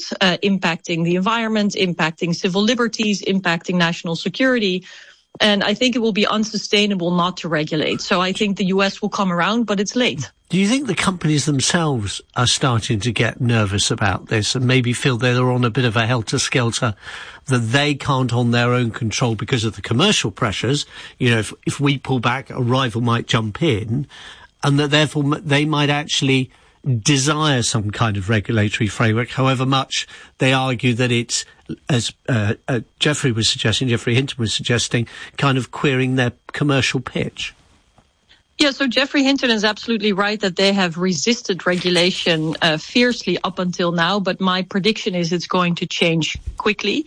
impacting the environment, impacting civil liberties, impacting national security. And I think it will be unsustainable not to regulate. So I think the US will come around, but it's late. Do you think the companies themselves are starting to get nervous about this and maybe feel they're on a bit of a helter-skelter, that they can't on their own control because of the commercial pressures? You know, if we pull back, a rival might jump in, and that therefore they might actually desire some kind of regulatory framework, however much they argue that it's, as Geoffrey Hinton was suggesting, kind of queering their commercial pitch. Yeah, so Geoffrey Hinton is absolutely right that they have resisted regulation fiercely up until now, but my prediction is it's going to change quickly.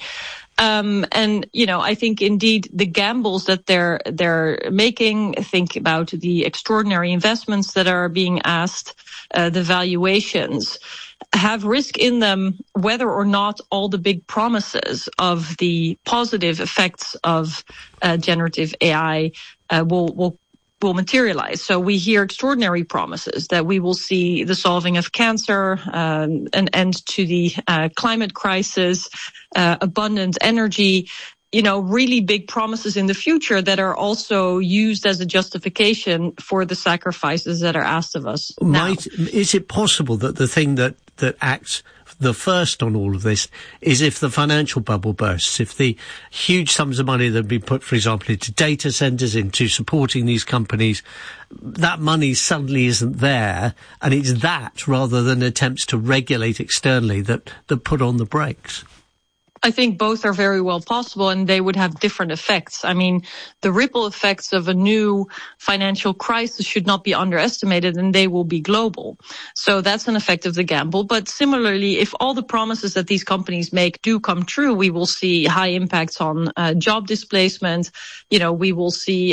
And, you know, I think indeed the gambles that they're making, think about the extraordinary investments that are being asked, the valuations, have risk in them, whether or not all the big promises of the positive effects of generative AI will materialize. So we hear extraordinary promises that we will see the solving of cancer, an end to the climate crisis, abundant energy, you know, really big promises in the future that are also used as a justification for the sacrifices that are asked of us now. Is it possible that the thing that acts the first on all of this is if the financial bubble bursts, if the huge sums of money that have been put, for example, into data centers, into supporting these companies, that money suddenly isn't there, and it's that rather than attempts to regulate externally that put on the brakes? I think both are very well possible, and they would have different effects. I mean, the ripple effects of a new financial crisis should not be underestimated, and they will be global. So that's an effect of the gamble. But similarly, if all the promises that these companies make do come true, we will see high impacts on job displacement. You know, we will see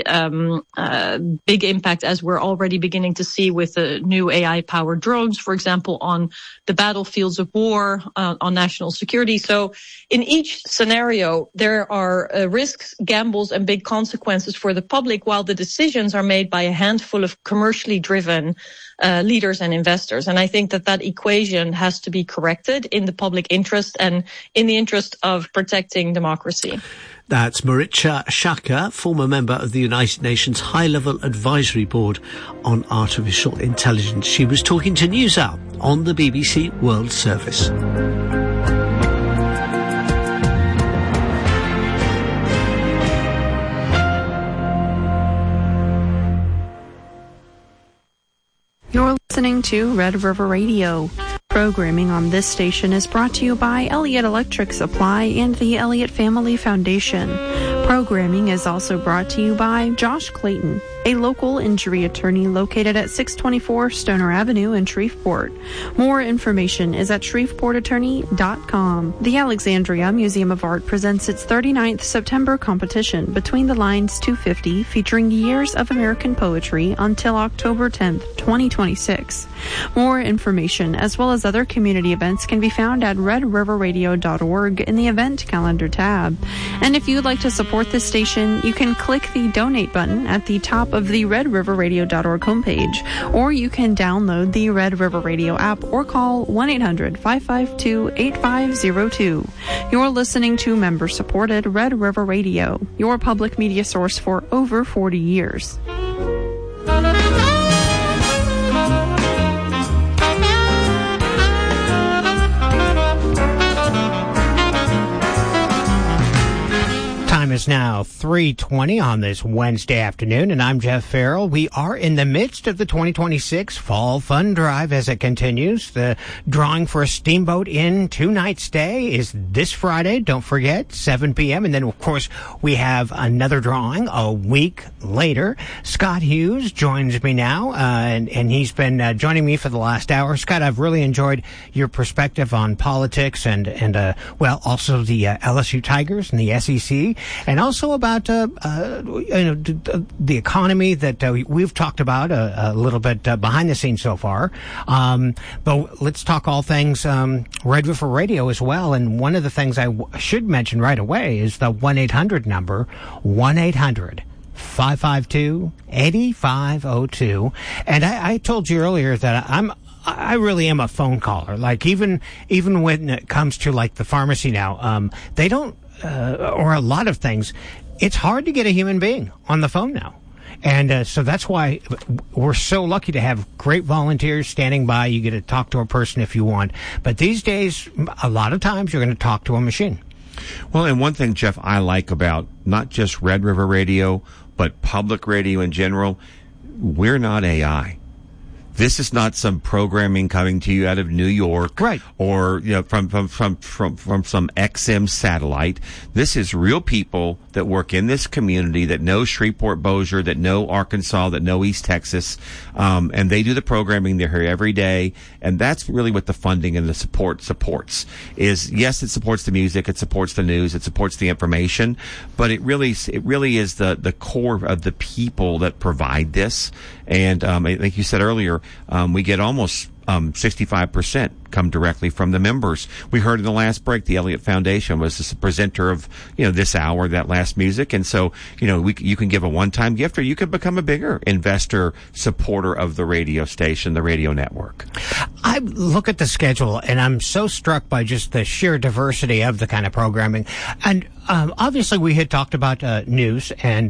big impact, as we're already beginning to see with the new AI-powered drones, for example, on the battlefields of war, on national security. So in each scenario, there are risks, gambles, and big consequences for the public, while the decisions are made by a handful of commercially driven leaders and investors. And I think that equation has to be corrected in the public interest and in the interest of protecting democracy. That's Marietje Schaake, former member of the United Nations High-Level Advisory Board on Artificial Intelligence. She was talking to NewsHour on the BBC World Service. You're listening to Red River Radio. Programming on this station is brought to you by Elliott Electric Supply and the Elliott Family Foundation. Programming is also brought to you by Josh Clayton, a local injury attorney located at 624 Stoner Avenue in Shreveport. More information is at shreveportattorney.com. The Alexandria Museum of Art presents its 39th September competition, Between the Lines 250, featuring years of American poetry until October 10th, 2026. More information, as well as other community events, can be found at redriverradio.org in the event calendar tab. And if you'd like to support this station, you can click the donate button at the top of the redriverradio.org homepage, or you can download the Red River Radio app or call 1-800-552-8502. You're listening to member-supported Red River Radio, your public media source for over 40 years. Time is now 3:20 on this Wednesday afternoon, and I'm Jeff Farrell. We are in the midst of the 2026 Fall Fun Drive as it continues. The drawing for a Steamboat Inn 2-night stay is this Friday. Don't forget, 7 p.m. And then, of course, we have another drawing a week later. Scott Hughes joins me now, and he's been joining me for the last hour. Scott, I've really enjoyed your perspective on politics and also the LSU Tigers and the SEC. And also about the economy that we've talked about a little bit behind the scenes so far. But let's talk all things Red River Radio as well. And one of the things I should mention right away is the 1-800 number, 1-800-552-8502. And I told you earlier that I'm I really am a phone caller. Like even when it comes to like the pharmacy now, they don't, or a lot of things, it's hard to get a human being on the phone now. And so that's why we're so lucky to have great volunteers standing by. You get to talk to a person if you want. But these days, a lot of times you're going to talk to a machine. Well, and one thing, Jeff, I like about not just Red River Radio, but public radio in general, we're not AI. This is not some programming coming to you out of New York, right? Or from some XM satellite. This is real people that work in this community that know Shreveport Bossier, that know Arkansas, that know East Texas, and they do the programming. They're here every day, and that's really what the funding and the support supports. Is yes, it supports the music, it supports the news, it supports the information, but it really is the core of the people that provide this. And I think you said earlier, we get almost 65% come directly from the members. We heard in the last break, the Elliott Foundation was the presenter of, this hour, that last music. And so, you can give a one-time gift, or you could become a bigger investor, supporter of the radio station, the radio network. I look at the schedule and I'm so struck by just the sheer diversity of the kind of programming. And obviously we had talked about news, and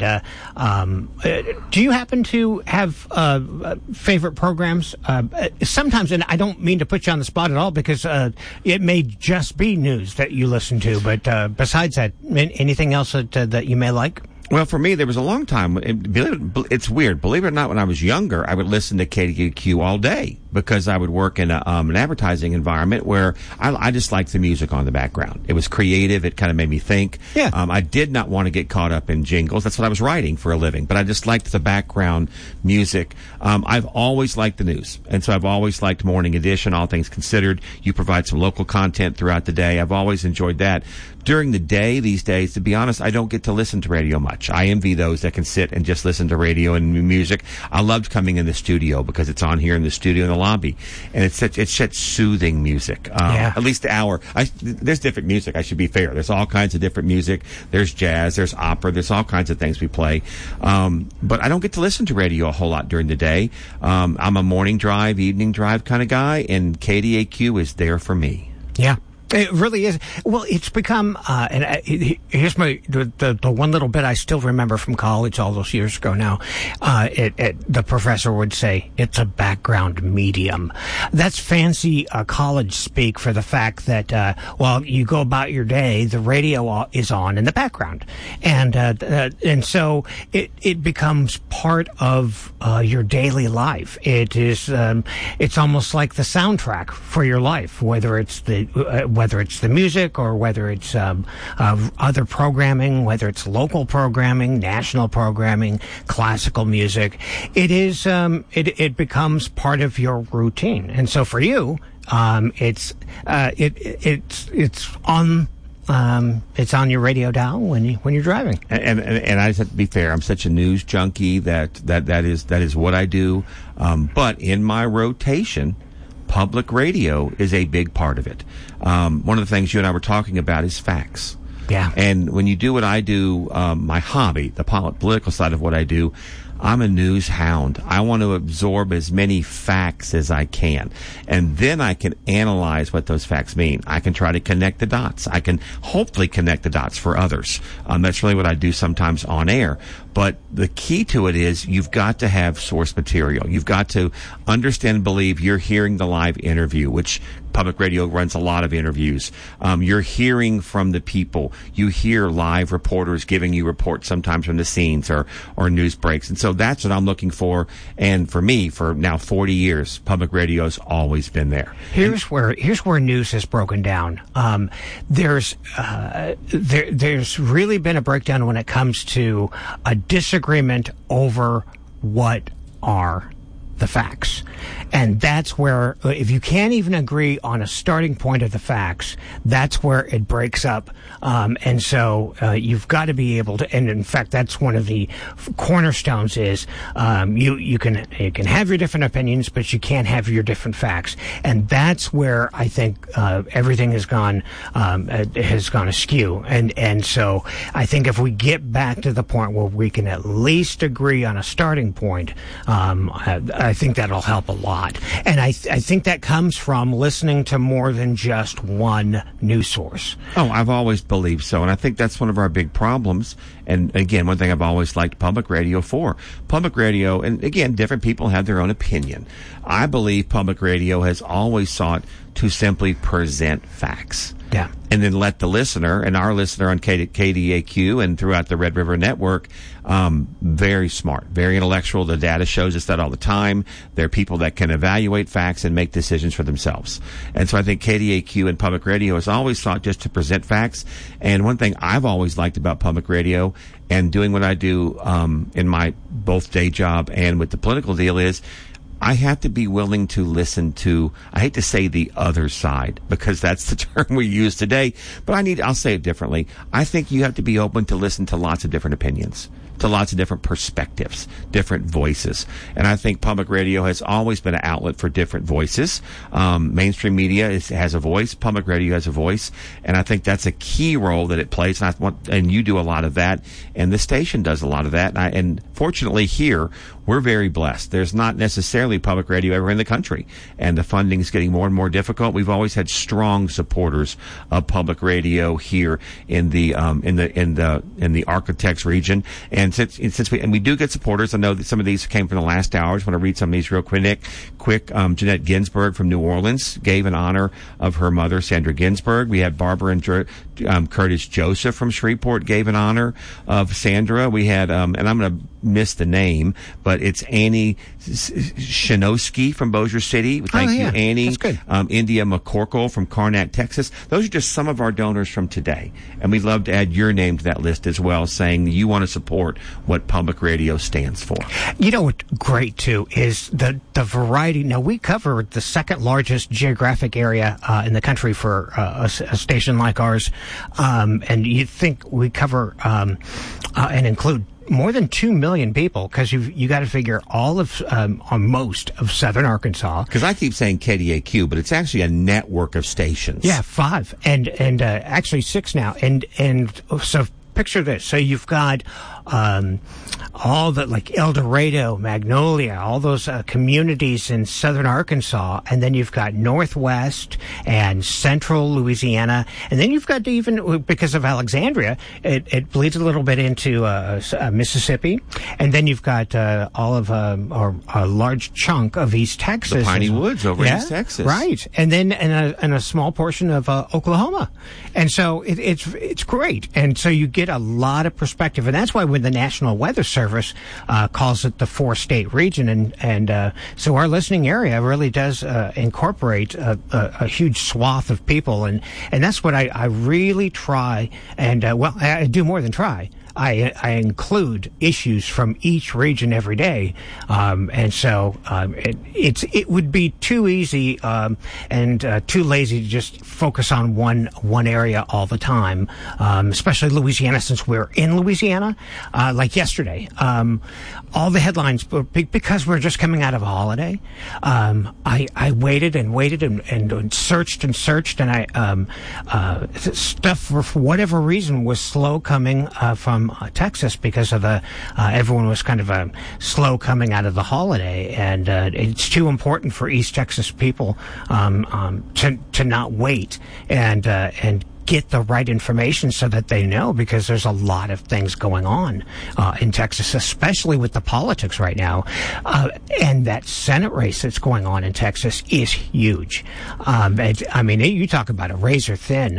do you happen to have favorite programs? Sometimes, and I don't mean to put you on the spot at all, because it may just be news that you listen to, but besides that, anything else that you may like? Well, for me, there was a long time. It's weird. Believe it or not, when I was younger, I would listen to KDAQ all day because I would work in an advertising environment where I just liked the music on the background. It was creative. It kind of made me think. Yeah. I did not want to get caught up in jingles. That's what I was writing for a living. But I just liked the background music. I've always liked the news. And so I've always liked Morning Edition, All Things Considered. You provide some local content throughout the day. I've always enjoyed that. During the day these days, to be honest, I don't get to listen to radio much. I envy those that can sit and just listen to radio and music. I loved coming in the studio because it's on here in the studio in the lobby, and it's such soothing music. At least the hour. There's different music. I should be fair. There's all kinds of different music. There's jazz. There's opera. There's all kinds of things we play. But I don't get to listen to radio a whole lot during the day. I'm a morning drive, evening drive kind of guy, and KDAQ is there for me. Yeah. It really is. Well, it's become, here's the one little bit I still remember from college all those years ago now. The professor would say, it's a background medium. That's fancy college speak for the fact that, while you go about your day, the radio is on in the background. And so it becomes part of, your daily life. It is, it's almost like the soundtrack for your life, whether it's the music or whether it's other programming, whether it's local programming, national programming, classical music. It is it becomes part of your routine, and so for you, it's on your radio dial when you're driving. And I just have to be fair. I'm such a news junkie that is what I do. But in my rotation, public radio is a big part of it. One of the things you and I were talking about is facts. Yeah. And when you do what I do, my hobby, the political side of what I do, I'm a news hound. I want to absorb as many facts as I can. And then I can analyze what those facts mean. I can try to connect the dots. I can hopefully connect the dots for others. That's really what I do sometimes on air. But the key to it is you've got to have source material. You've got to understand and believe you're hearing the live interview, which public radio runs a lot of interviews. You're hearing from the people. You hear live reporters giving you reports sometimes from the scenes or news breaks. And so that's what I'm looking for. And for me, for now 40 years, public radio's always been there. Here's where news has broken down. There's really been a breakdown when it comes to a disagreement over what are the facts. And that's where, if you can't even agree on a starting point of the facts, that's where it breaks up. And so you've got to be able to, and in fact, that's one of the cornerstones is you can have your different opinions, but you can't have your different facts. And that's where I think everything has gone askew. And so I think if we get back to the point where we can at least agree on a starting point, I think that'll help a lot. And I think that comes from listening to more than just one news source. Oh, I've always believed so. And I think that's one of our big problems. And again, one thing I've always liked public radio for. Public radio, and again, different people have their own opinion. I believe public radio has always sought to simply present facts. Yeah. And then let the listener, and our listener on KDAQ and throughout the Red River Network, very smart, very intellectual. The data shows us that all the time. They're people that can evaluate facts and make decisions for themselves. And so I think KDAQ and public radio has always sought just to present facts. And one thing I've always liked about public radio and doing what I do in my both day job and with the political deal is I have to be willing to listen to, I hate to say the other side because that's the term we use today, but I'll say it differently. I think you have to be open to listen to lots of different opinions, to lots of different perspectives, different voices. And I think public radio has always been an outlet for different voices. Mainstream media has a voice, public radio has a voice, and I think that's a key role that it plays. And you do a lot of that, and the station does a lot of that. And fortunately here, we're very blessed. There's not necessarily public radio everywhere in the country, and the funding is getting more and more difficult. We've always had strong supporters of public radio here in the Architects region. And since we do get supporters, I know that some of these came from the last hour. I just want to read some of these real quick. Jeanette Ginsburg from New Orleans gave in honor of her mother, Sandra Ginsburg. We had Barbara and Curtis Joseph from Shreveport gave in honor of Sandra. We had, and I'm going to miss the name, but it's Annie Shinosky from Bossier City. Thank you, Annie. That's good. India McCorkle from Karnak, Texas. Those are just some of our donors from today. And we'd love to add your name to that list as well, saying that you want to support what public radio stands for. You know what's great, too, is the variety. Now, we cover the second largest geographic area in the country for a station like ours. And you think we cover and include more than 2 million people, because you got to figure all of or most of southern Arkansas. Because I keep saying KDAQ, but it's actually a network of stations. Yeah, 5 and actually 6 now. And so picture this. So you've got all the, like El Dorado, Magnolia, all those communities in southern Arkansas, and then you've got Northwest and Central Louisiana, and then you've got even, because of Alexandria, it bleeds a little bit into Mississippi, and then you've got all of or a large chunk of East Texas, the Piney Woods over in East Texas, right? And then and a small portion of Oklahoma, and so it's great, and so you get a lot of perspective, and that's why when the National Weather Service calls it the 4-state region, and so our listening area really does incorporate a huge swath of people, and that's what I really try, and I do more than try. I include issues from each region every day, and so it would be too easy and too lazy to just focus on one area all the time, especially Louisiana, since we're in Louisiana. Like yesterday, all the headlines, because we're just coming out of a holiday. I waited and searched, and I stuff for whatever reason was slow coming from Texas, because of everyone was kind of slow coming out of the holiday, and it's too important for East Texas people to not wait and get the right information so that they know, because there's a lot of things going on in Texas, especially with the politics right now. And that Senate race that's going on in Texas is huge. I mean, you talk about a razor thin.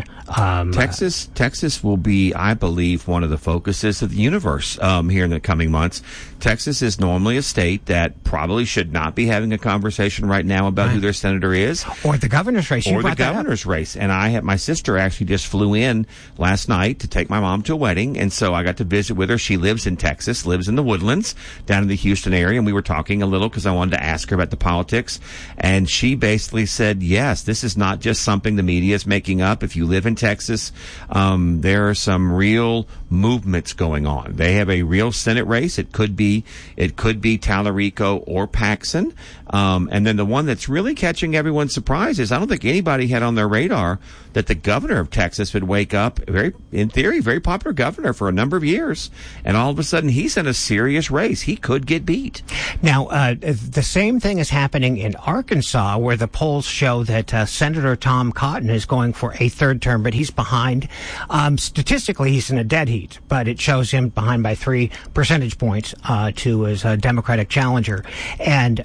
Texas will be, I believe, one of the focuses of the universe here in the coming months. Texas is normally a state that probably should not be having a conversation right now about who their senator is. Or the governor's race. Or the governor's race. And my sister actually just flew in last night to take my mom to a wedding, and so I got to visit with her. She lives in Texas, lives in the Woodlands, down in the Houston area, and we were talking a little because I wanted to ask her about the politics, and she basically said, yes, this is not just something the media is making up. If you live in Texas, there are some real movements going on. They have a real Senate race. It could be Tallarico or Paxson. And then the one that's really catching everyone's surprise is I don't think anybody had on their radar that the governor of Texas would wake up, in theory, very popular governor for a number of years, and all of a sudden he's in a serious race. He could get beat. Now, the same thing is happening in Arkansas, where the polls show that Senator Tom Cotton is going for a third term, but he's behind. Statistically, he's in a dead heat, but it shows him behind by 3 percentage points to his Democratic challenger. And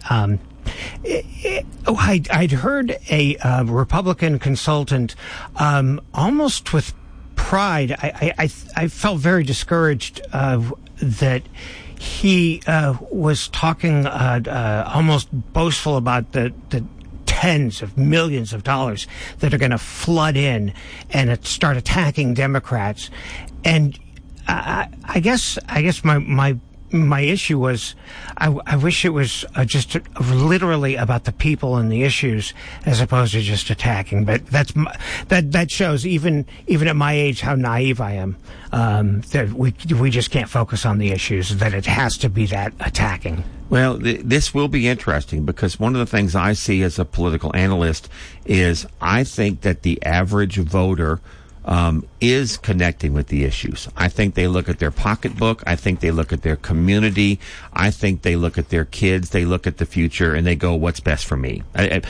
I'd heard a Republican consultant almost with pride. I felt very discouraged that he was talking almost boastful about the tens of millions of dollars that are going to flood in and start attacking Democrats. And I guess my issue was I wish it was just literally about the people and the issues as opposed to just attacking. But that shows even at my age how naive I am, that we just can't focus on the issues, that it has to be that attacking. Well, this will be interesting because one of the things I see as a political analyst is I think that the average voter is connecting with the issues. I think they look at their pocketbook. I think they look at their community. I think they look at their kids. They look at the future and they go, "What's best for me?" As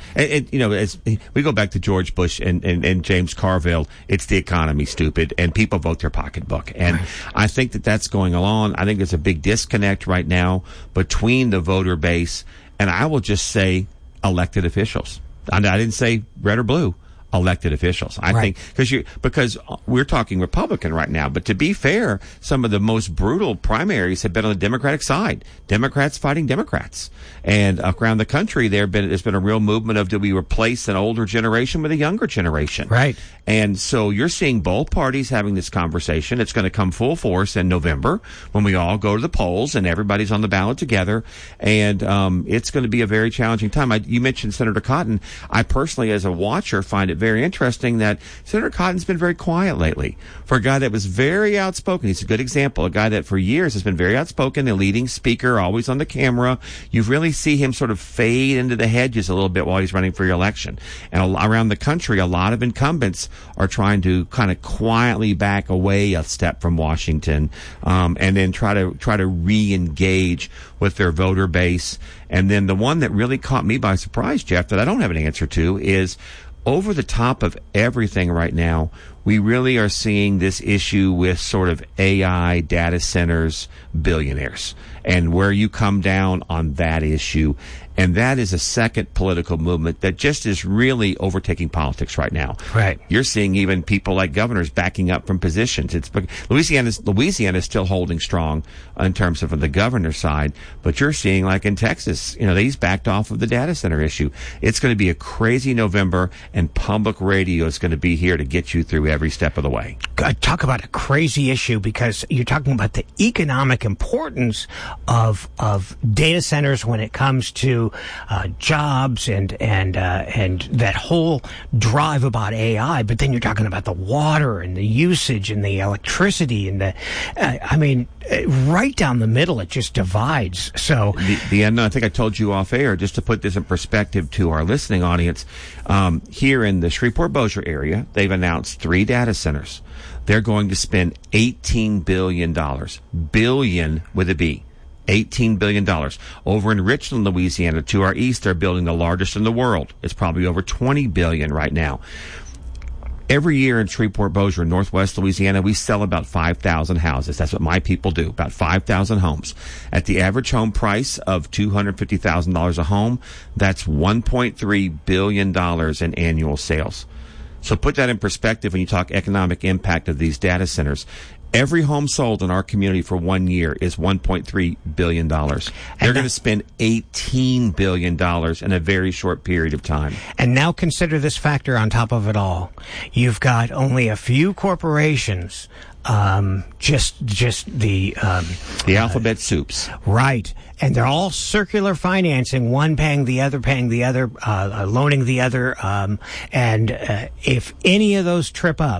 we go back to George Bush and James Carville, it's the economy, stupid, and people vote their pocketbook. And I think that that's going along. I think there's a big disconnect right now between the voter base and I will just say elected officials. I didn't say red or blue. Elected officials. I think because we're talking Republican right now, but to be fair, some of the most brutal primaries have been on the Democratic side. Democrats fighting Democrats. And around the country there's been a real movement of do we replace an older generation with a younger generation? Right. And so you're seeing both parties having this conversation. It's going to come full force in November when we all go to the polls and everybody's on the ballot together. And it's going to be a very challenging time. You mentioned Senator Cotton. I personally, as a watcher, find it very interesting that Senator Cotton's been very quiet lately. For a guy that was very outspoken, he's a good example. A guy that for years has been very outspoken, a leading speaker, always on the camera. You really see him sort of fade into the hedges a little bit while he's running for re-election. And around the country, a lot of incumbents are trying to kind of quietly back away a step from Washington, and then try to re-engage with their voter base. And then the one that really caught me by surprise, Jeff, that I don't have an answer to is over the top of everything right now, we really are seeing this issue with sort of AI data centers, billionaires, and where you come down on that issue. And that is a second political movement that just is really overtaking politics right now. Right. You're seeing even people like governors backing up from positions. Louisiana is still holding strong in terms of the governor's side, but you're seeing like in Texas, he's backed off of the data center issue. It's going to be a crazy November, and public radio is going to be here to get you through every step of the way. Talk about a crazy issue, because you're talking about the economic importance of data centers when it comes to jobs and that whole drive about AI. But then you're talking about the water and the usage and the electricity and right down the middle, it just divides. So I think I told you off air, just to put this in perspective to our listening audience, here in the Shreveport-Bossier area, they've announced 3 data centers. They're going to spend $18 billion, billion with a B. $18 billion. Over in Richland, Louisiana, to our east, they're building the largest in the world. It's probably over $20 billion right now. Every year in Shreveport-Bossier, northwest Louisiana, we sell about 5,000 houses. That's what my people do, about 5,000 homes. At the average home price of $250,000 a home, that's $1.3 billion in annual sales. So put that in perspective when you talk economic impact of these data centers. Every home sold in our community for 1 year is $1.3 billion. They're going to spend $18 billion in a very short period of time. And now consider this factor on top of it all. You've got only a few corporations, just the alphabet soups. Right. And they're all circular financing, one paying the other, loaning the other. And if any of those trip up,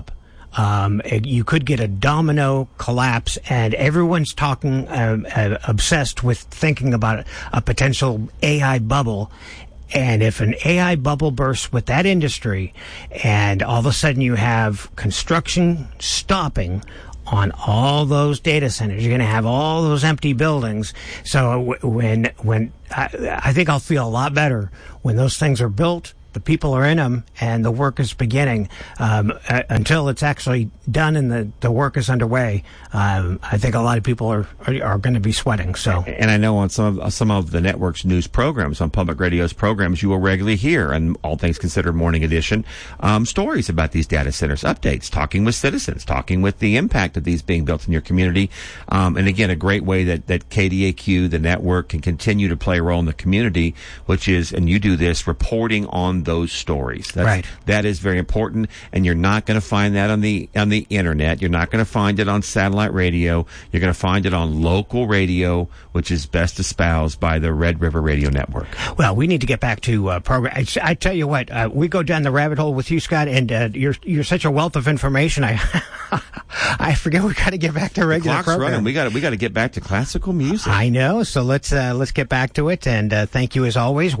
you could get a domino collapse, and everyone's talking, obsessed with thinking about a potential AI bubble. And if an AI bubble bursts with that industry, and all of a sudden you have construction stopping on all those data centers, you're going to have all those empty buildings. So when I think I'll feel a lot better when those things are built, the people are in them, and the work is beginning. Until it's actually done and the work is underway, I think a lot of people are going to be sweating. So, and I know on some of the network's news programs, on public radio's programs, you will regularly hear, and All Things Considered Morning Edition, stories about these data centers, updates, talking with citizens, talking with the impact of these being built in your community. And again, a great way that KDAQ, the network, can continue to play a role in the community, which is, and you do this, reporting on those stories. Right. That is very important, and you're not going to find that on the internet. You're not going to find it on satellite radio. You're going to find it on local radio, which is best espoused by the Red River Radio Network. Well, we need to get back to program. I tell you what, we go down the rabbit hole with you, Scott, and you're such a wealth of information. I forget we got to get back to regular the clock's program. running. We got to get back to classical music. I know. So let's get back to it. And thank you as always.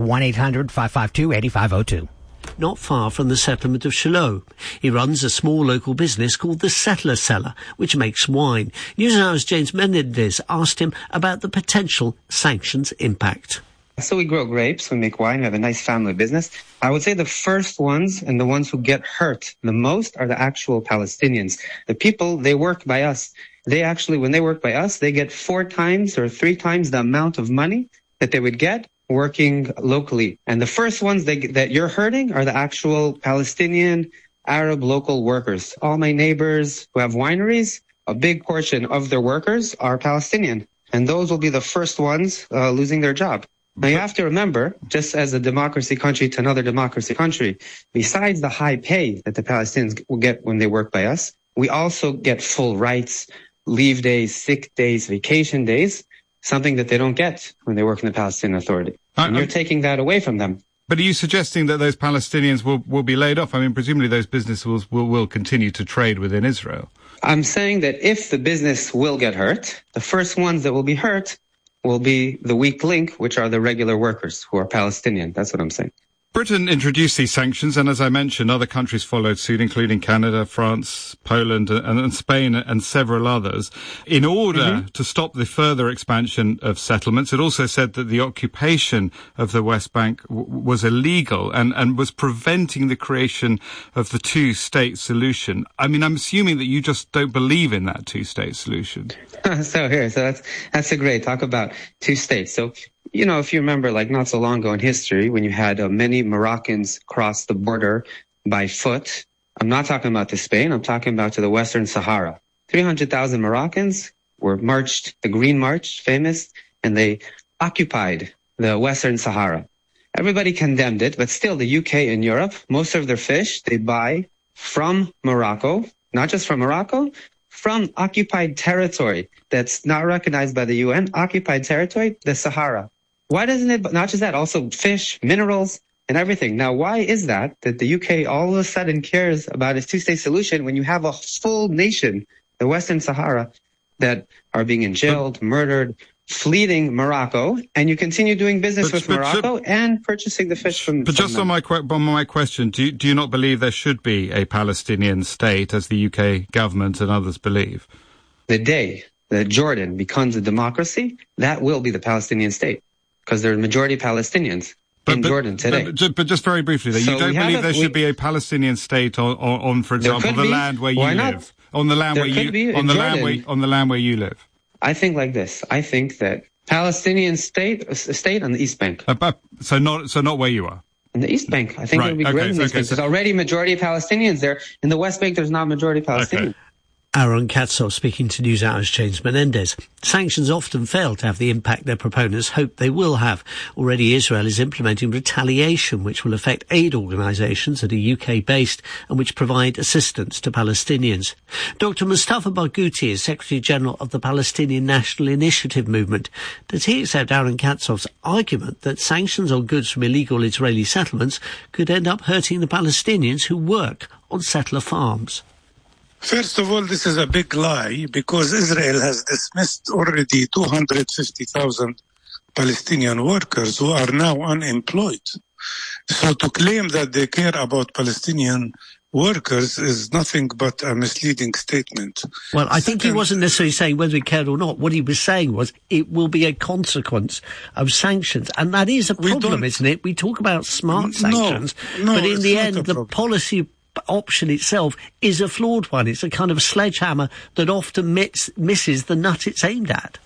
1-800-552-8502. Not far from the settlement of Shiloh. He runs a small local business called the Settler Cellar, which makes wine. NewsHour's James Menendez asked him about the potential sanctions impact. So we grow grapes, we make wine, we have a nice family business. I would say the first ones and the ones who get hurt the most are the actual Palestinians. The people, they work by us. They actually, when they work by us, they get 4 times or 3 times the amount of money that they would get working locally. And the first ones that you're hurting are the actual Palestinian, Arab local workers. All my neighbors who have wineries, a big portion of their workers are Palestinian. And those will be the first ones losing their job. Now, you have to remember, just as a democracy country to another democracy country, besides the high pay that the Palestinians will get when they work by us, we also get full rights, leave days, sick days, vacation days, something that they don't get when they work in the Palestinian Authority. And you're taking that away from them. But are you suggesting that those Palestinians will be laid off? I mean, presumably those businesses will continue to trade within Israel. I'm saying that if the business will get hurt, the first ones that will be hurt will be the weak link, which are the regular workers who are Palestinian. That's what I'm saying. Britain introduced these sanctions, and as I mentioned, other countries followed suit, including Canada, France, Poland, and Spain, and several others, in order to stop the further expansion of settlements. It also said that the occupation of the West Bank was illegal and was preventing the creation of the two-state solution. I mean, I'm assuming that you just don't believe in that two-state solution. So that's a great talk about two states. So, you know, if you remember, like not so long ago in history, when you had many Moroccans cross the border by foot, I'm not talking about to Spain, I'm talking about to the Western Sahara. 300,000 Moroccans were marched, the Green March, famous, and they occupied the Western Sahara. Everybody condemned it, but still the UK and Europe, most of their fish they buy from Morocco, not just from Morocco, from occupied territory that's not recognized by the UN, occupied territory, the Sahara. Why doesn't it, not just that, also fish, minerals, and everything. Now, why is that the UK all of a sudden cares about its two-state solution when you have a full nation, the Western Sahara, that are being jailed, murdered, fleeing Morocco, and you continue doing business with Morocco and purchasing the fish from But just them. on my question, do you not believe there should be a Palestinian state, as the UK government and others believe? The day that Jordan becomes a democracy, that will be the Palestinian state, because there are majority Palestinians in Jordan today. But just very briefly, you don't believe there should be a Palestinian state on, for example, the land where you live, on the land where you, on the land where you live. I think like this. I think that Palestinian state on the East Bank. So not where you are. In the East Bank. I think it would be great in the East Bank. There's already majority Palestinians there. In the West Bank, there's not majority Palestinians. Okay. Aaron Katzov speaking to NewsHour's James Menendez. Sanctions often fail to have the impact their proponents hope they will have. Already Israel is implementing retaliation which will affect aid organisations that are UK-based and which provide assistance to Palestinians. Dr. Mustafa Barghouti is Secretary-General of the Palestinian National Initiative Movement. Does he accept Aaron Katzov's argument that sanctions on goods from illegal Israeli settlements could end up hurting the Palestinians who work on settler farms? First of all, this is a big lie because Israel has dismissed already 250,000 Palestinian workers who are now unemployed. So to claim that they care about Palestinian workers is nothing but a misleading statement. Well, I think he wasn't necessarily saying whether he cared or not. What he was saying was it will be a consequence of sanctions. And that is a problem, isn't it? We talk about smart sanctions, but in the end, the policy option itself is a flawed one. It's a kind of sledgehammer that often misses the nut it's aimed at.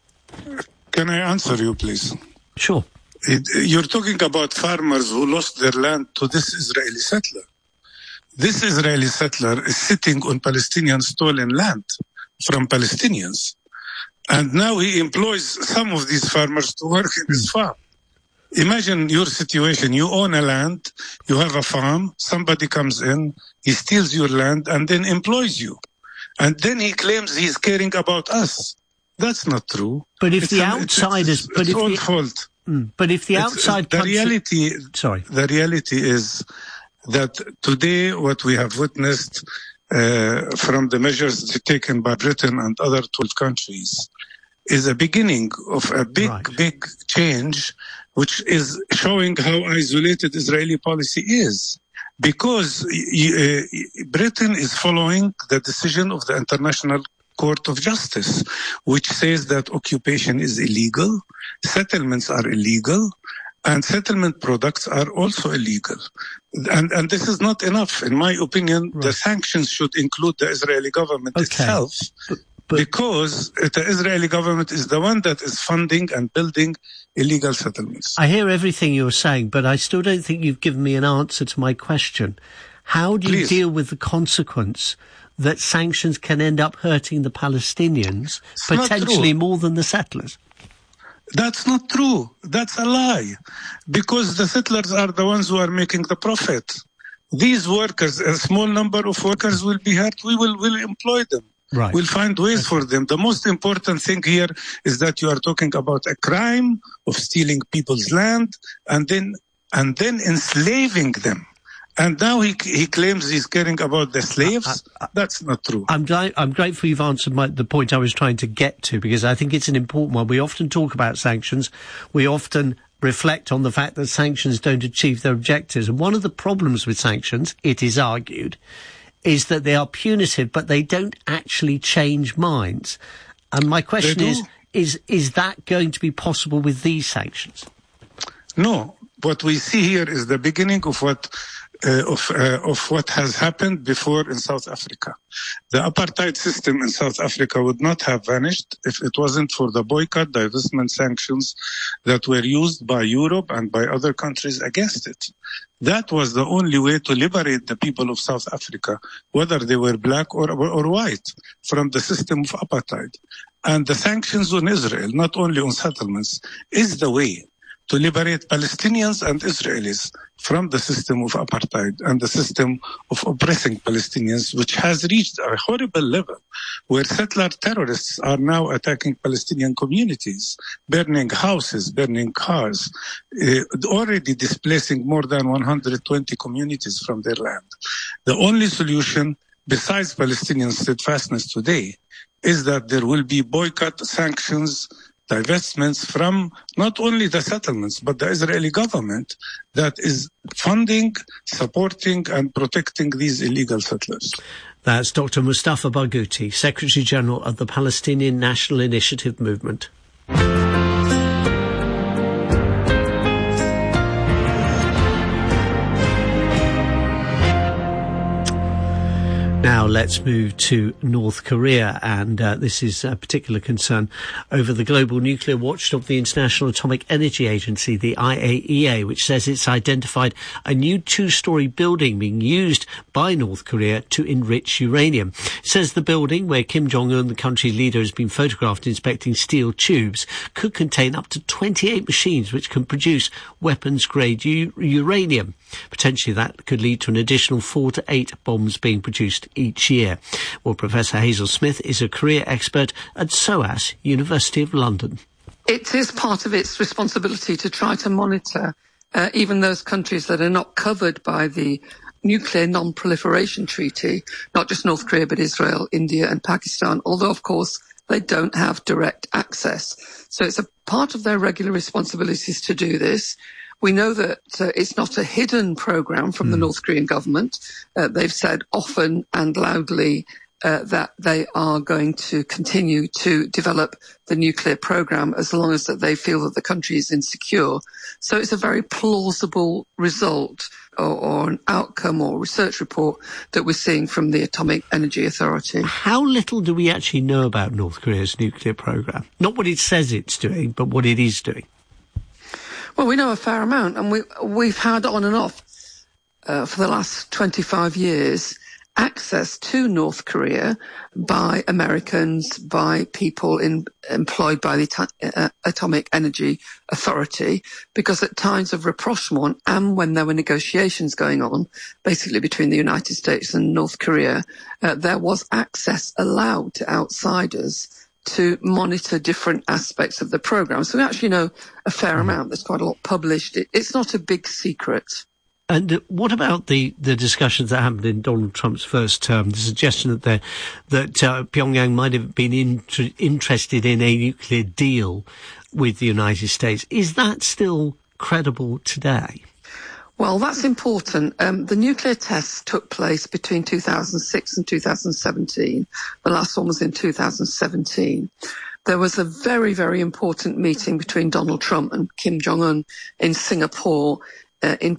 Can I answer you, please? Sure. You're talking about farmers who lost their land to this Israeli settler. This Israeli settler is sitting on Palestinian stolen land from Palestinians. And now he employs some of these farmers to work in his farm. Imagine your situation. You own a land, you have a farm, somebody comes in, he steals your land and then employs you. And then he claims he's caring about us. That's not true. But if the outsiders... It's all fault. But if the outside... The reality is that today what we have witnessed from the measures taken by Britain and other 12 countries is a beginning of a big change, which is showing how isolated Israeli policy is. Because Britain is following the decision of the International Court of Justice, which says that occupation is illegal, settlements are illegal, and settlement products are also illegal. And this is not enough. In my opinion, the sanctions should include the Israeli government itself, because the Israeli government is the one that is funding and building illegal settlements. I hear everything you're saying, but I still don't think you've given me an answer to my question. How do you deal with the consequence that sanctions can end up hurting the Palestinians, potentially more than the settlers? That's not true. That's a lie. Because the settlers are the ones who are making the profit. These workers, a small number of workers will be hurt. We'll employ them. Right. We'll find ways for them. The most important thing here is that you are talking about a crime of stealing people's land and then enslaving them. And now he claims he's caring about the slaves. That's not true. I'm grateful you've answered the point I was trying to get to, because I think it's an important one. We often talk about sanctions. We often reflect on the fact that sanctions don't achieve their objectives. And one of the problems with sanctions, it is argued, is that they are punitive, but they don't actually change minds. And my question is that going to be possible with these sanctions? No. What we see here is the beginning of what has happened before in South Africa. The apartheid system in South Africa would not have vanished if it wasn't for the boycott, divestment sanctions that were used by Europe and by other countries against it. That was the only way to liberate the people of South Africa, whether they were black or white, from the system of apartheid. And the sanctions on Israel, not only on settlements, is the way to liberate Palestinians and Israelis from the system of apartheid and the system of oppressing Palestinians, which has reached a horrible level where settler terrorists are now attacking Palestinian communities, burning houses, burning cars, already displacing more than 120 communities from their land. The only solution, besides Palestinian steadfastness today, is that there will be boycott, sanctions, divestments from not only the settlements, but the Israeli government that is funding, supporting, and protecting these illegal settlers. That's Dr. Mustafa Barghouti, Secretary General of the Palestinian National Initiative Movement. Now let's move to North Korea, and this is a particular concern over the global nuclear watchdog, the International Atomic Energy Agency, the IAEA, which says it's identified a new two-story building being used by North Korea to enrich uranium. It says the building, where Kim Jong-un, the country's leader, has been photographed inspecting steel tubes, could contain up to 28 machines which can produce weapons-grade uranium. Potentially that could lead to an additional 4 to 8 bombs being produced each year. Well, Professor Hazel Smith is a Korea expert at SOAS, University of London. It is part of its responsibility to try to monitor even those countries that are not covered by the nuclear non-proliferation treaty, not just North Korea, but Israel, India and Pakistan, although, of course, they don't have direct access. So it's a part of their regular responsibilities to do this. We know that it's not a hidden program from the North Korean government. They've said often and loudly that they are going to continue to develop the nuclear program as long as that they feel that the country is insecure. So it's a very plausible result or an outcome or research report that we're seeing from the Atomic Energy Authority. How little do we actually know about North Korea's nuclear program? Not what it says it's doing, but what it is doing. Well, we know a fair amount, and we've had on and off for the last 25 years access to North Korea by Americans, by people employed by the Atomic Energy Authority, because at times of rapprochement and when there were negotiations going on, basically between the United States and North Korea, there was access allowed to outsiders to monitor different aspects of the program. So we actually know a fair amount. There's quite a lot published. It's not a big secret. And what about the discussions that happened in Donald Trump's first term, the suggestion that Pyongyang might have been interested in a nuclear deal with the United States? Is that still credible today? Well, that's important. The nuclear tests took place between 2006 and 2017. The last one was in 2017. There was a very, very important meeting between Donald Trump and Kim Jong-un in Singapore in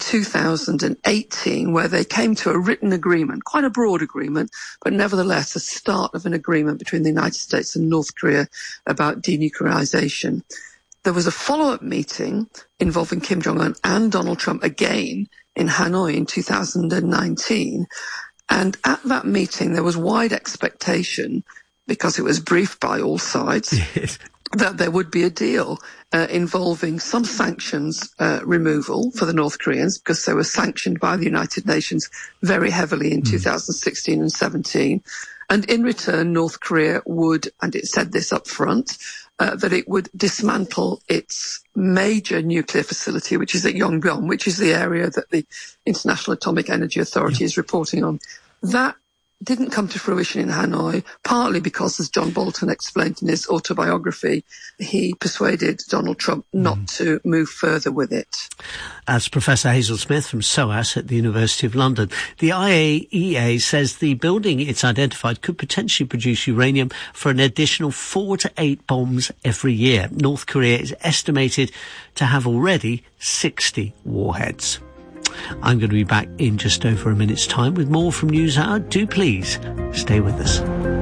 2018, where they came to a written agreement, quite a broad agreement, but nevertheless a start of an agreement between the United States and North Korea about denuclearization. There was a follow-up meeting involving Kim Jong-un and Donald Trump again in Hanoi in 2019. And at that meeting, there was wide expectation, because it was briefed by all sides, yes, that there would be a deal involving some sanctions removal for the North Koreans, because they were sanctioned by the United Nations very heavily in 2016 and 17. And in return, North Korea would, and it said this up front, that it would dismantle its major nuclear facility, which is at Yongbyon, which is the area that the International Atomic Energy Authority is reporting on. That didn't come to fruition in Hanoi, partly because, as John Bolton explained in his autobiography, he persuaded Donald Trump not to move further with it. That's Professor Hazel Smith from SOAS at the University of London. The IAEA says the building it's identified could potentially produce uranium for an additional 4 to 8 bombs every year. North Korea is estimated to have already 60 warheads. I'm going to be back in just over a minute's time with more from NewsHour. Do please stay with us.